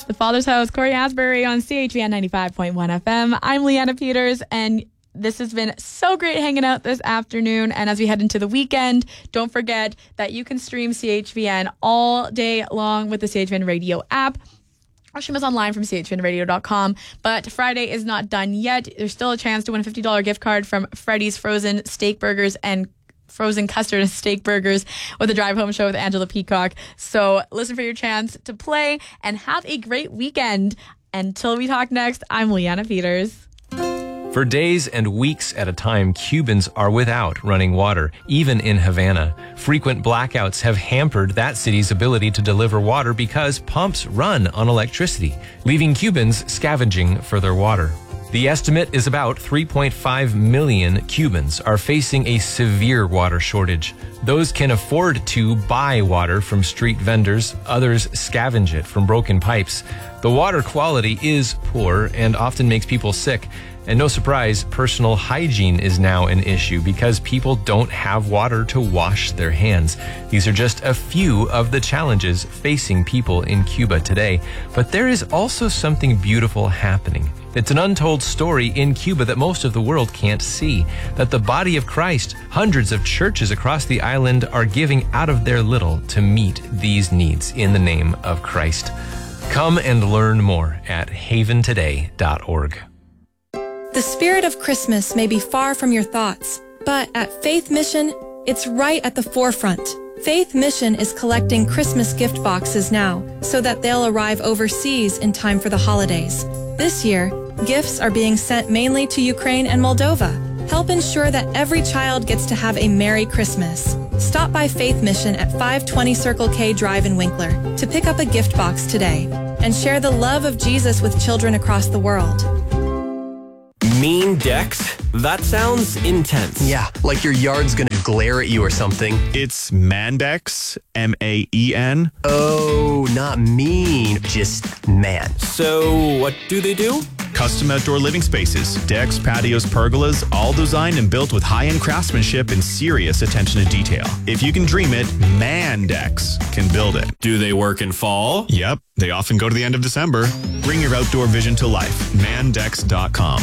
The Father's House, Corey Asbury on CHVN 95.1 FM. I'm Leanna Peters, and this has been so great hanging out this afternoon. And as we head into the weekend, don't forget that you can stream CHVN all day long with the CHVN Radio app. Or stream us online from chvnradio.com. But Friday is not done yet. There's still a chance to win a $50 gift card from Freddy's Frozen Steak Burgers and Frozen Custard and Steak Burgers with the Drive Home Show with Angela Peacock. So listen for your chance to play and have a great weekend. Until we talk next, I'm Leanna Peters. For days and weeks at a time, Cubans are without running water, even in Havana. Frequent blackouts have hampered that city's ability to deliver water because pumps run on electricity, leaving Cubans scavenging for their water. The estimate is about 3.5 million Cubans are facing a severe water shortage. Those can afford to buy water from street vendors. Others scavenge it from broken pipes. The water quality is poor and often makes people sick. And no surprise, personal hygiene is now an issue because people don't have water to wash their hands. These are just a few of the challenges facing people in Cuba today. But there is also something beautiful happening. It's an untold story in Cuba that most of the world can't see. That the body of Christ, hundreds of churches across the island are giving out of their little to meet these needs in the name of Christ. Come and learn more at haventoday.org. The spirit of Christmas may be far from your thoughts, but at Faith Mission, it's right at the forefront. Faith Mission is collecting Christmas gift boxes now so that they'll arrive overseas in time for the holidays. This year, gifts are being sent mainly to Ukraine and Moldova. Help ensure that every child gets to have a Merry Christmas. Stop by Faith Mission at 520 Circle K Drive in Winkler to pick up a gift box today and share the love of Jesus with children across the world. Mean decks? That sounds intense. Yeah, like your yard's gonna glare at you or something. It's Mandex, M-A-E-N. Oh, not mean, just man. So, what do they do? Custom outdoor living spaces, decks, patios, pergolas, all designed and built with high-end craftsmanship and serious attention to detail. If you can dream it, Mandex can build it. Do they work in fall? Yep, they often go to the end of December. Bring your outdoor vision to life. Mandex.com.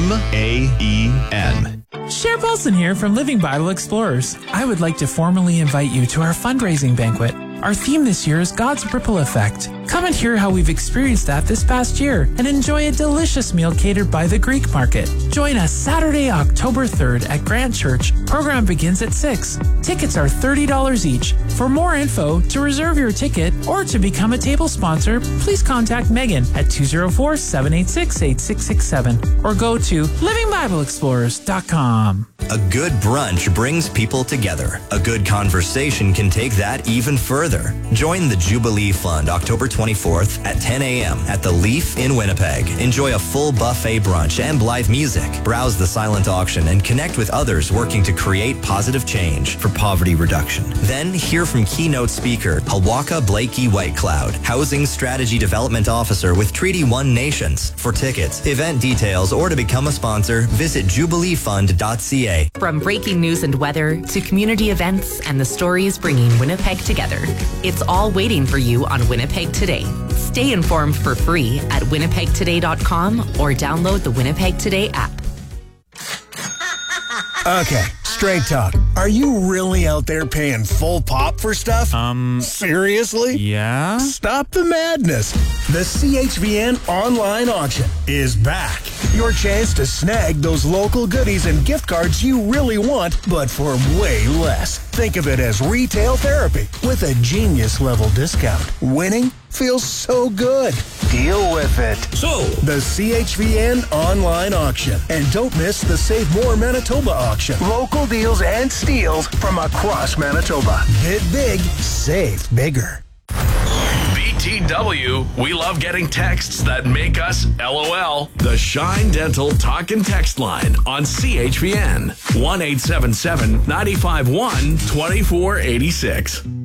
M-A-E-N. Cher Paulson here from Living Bible Explorers. I would like to formally invite you to our fundraising banquet. Our theme this year is God's Ripple Effect. Come and hear how we've experienced that this past year and enjoy a delicious meal catered by the Greek Market. Join us Saturday, October 3rd at Grant Church. Program begins at 6. Tickets are $30 each. For more info, to reserve your ticket, or to become a table sponsor, please contact Megan at 204-786-8667 or go to livingBibleExplorers.com. A good brunch brings people together. A good conversation can take that even further. Join the Jubilee Fund October 24th at 10 a.m. at the Leaf in Winnipeg. Enjoy a full buffet brunch and live music. Browse the silent auction and connect with others working to create positive change for poverty reduction. Then hear from keynote speaker Hawaka Blakey Whitecloud, Housing Strategy Development Officer with Treaty 1 Nations. For tickets, event details, or to become a sponsor, visit jubileefund.ca. From breaking news and weather to community events and the stories bringing Winnipeg together, it's all waiting for you on Winnipeg Today. Stay informed for free at winnipegtoday.com or download the Winnipeg Today app. Okay, straight talk. Are you really out there paying full pop for stuff? Seriously? Yeah? Stop the madness. The CHVN online auction is back. Your chance to snag those local goodies and gift cards you really want, but for way less. Think of it as retail therapy with a genius level discount. Winning feels so good. Deal with it. So, the CHVN online auction. And don't miss the Save More Manitoba auction. Local deals and steals from across Manitoba. Bid big, save bigger. BTW, we love getting texts that make us LOL. The Shine Dental Talk and Text line on CHVN. 1-877-951-2486.